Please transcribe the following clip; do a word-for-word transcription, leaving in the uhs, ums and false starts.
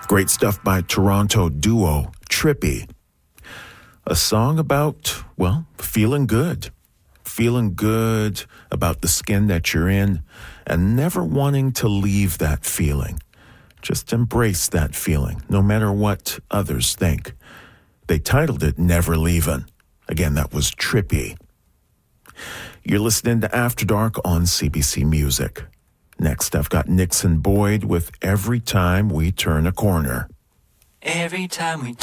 Great stuff by Toronto duo Trippy. A song about, well, feeling good. Feeling good about the skin that you're in and never wanting to leave that feeling. Just embrace that feeling, no matter what others think. They titled it Never Leavin'. Again, that was Trippy. You're listening to After Dark on C B C Music. Next, I've got Nixon Boyd with Every Time We Turn a Corner. Every time we